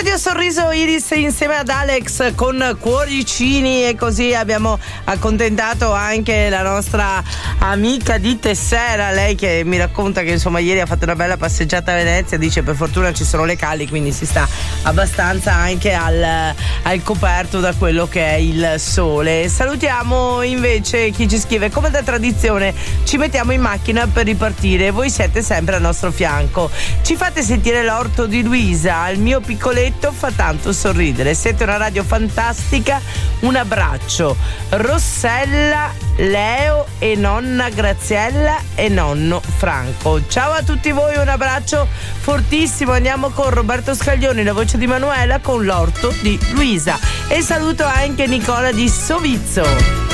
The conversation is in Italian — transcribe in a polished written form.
studio Sorriso Iris insieme ad Alex con Cuoricini, e così abbiamo accontentato anche la nostra amica di Tessera, lei che mi racconta che insomma ieri ha fatto una bella passeggiata a Venezia, dice per fortuna ci sono le cali, quindi si sta abbastanza anche al coperto da quello che è il sole. Salutiamo invece chi ci scrive: come da tradizione ci mettiamo in macchina per ripartire, voi siete sempre al nostro fianco, ci fate sentire l'orto di Luisa, il mio piccoletto fa tanto sorridere, siete una radio fantastica, un abbraccio. Rossella, Leo e nonna Graziella e nonno Franco. Ciao a tutti voi, un abbraccio fortissimo. Andiamo con Roberto Scaglioni, la voce di Manuela, con l'orto di Luisa, e saluto anche Nicola di Sovizzo.